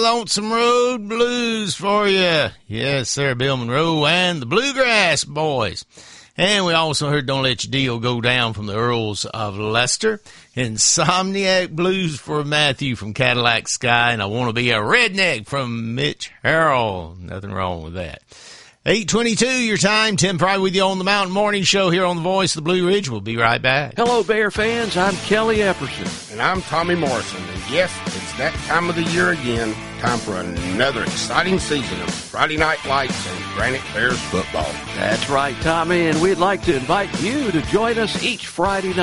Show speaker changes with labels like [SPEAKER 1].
[SPEAKER 1] Lonesome Road Blues for you. Yes, sir, Bill Monroe and the Bluegrass Boys. And we also heard Don't Let Your Deal Go Down from the Earls of Leicester. Insomniac Blues for Matthew from Cadillac Sky. And I Want to Be a Redneck from Mitch Harrell. Nothing wrong with that. 8:22 your time. Tim Fry with you on the Mountain Morning Show here on the Voice of the Blue Ridge. We'll be right back.
[SPEAKER 2] Hello, Bear fans. I'm Kelly Epperson.
[SPEAKER 3] And I'm Tommy Morrison. And yes, it's that time of the year again. Time for another exciting season of Friday Night Lights and Granite Bears football.
[SPEAKER 2] That's right, Tommy. And we'd like to invite you to join us each Friday night